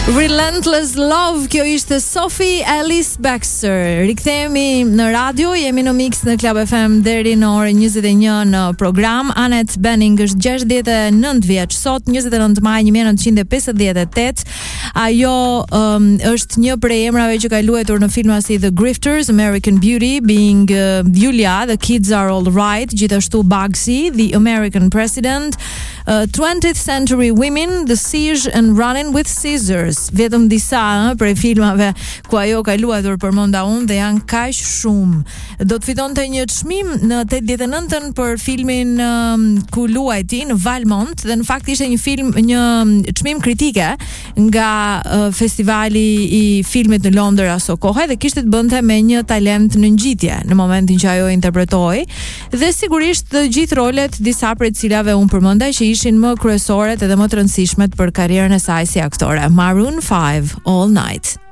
Relentless Love, kjo ishte Sophie Ellis Bextor. Rikthehemi në radio, jemi në Mix në Club FM deri në orën 21 në program. Annette Bening është 69 vjeç sot, 29 maj 1958. Ajo është një prej emrave që ka luajtur në filma si The Grifters, American Beauty, Being Julia, The Kids Are All Right, gjithashtu Bugsy, The American President, 20th Century Women, The Siege and Running with Scissors. Vetëm disa prej filmave ku ajo ka luajtur përmenda unë dhe janë kaq shumë. Do të fitonte një çmim në 89-ën për filmin ku luajti në Valmont, dhe në fakt ishte një çmim kritike nga festivali i filmit në Londër aso kohë, dhe kishte të bënte me një talent në ngjitje në momentin që ajo interpretoi, dhe sigurisht të gjithë rolet, disa prej cilave unë përmenda që ishin më kryesoret edhe më të rëndësishmet për karrierën e saj si aktore. Maroon 5, All Night.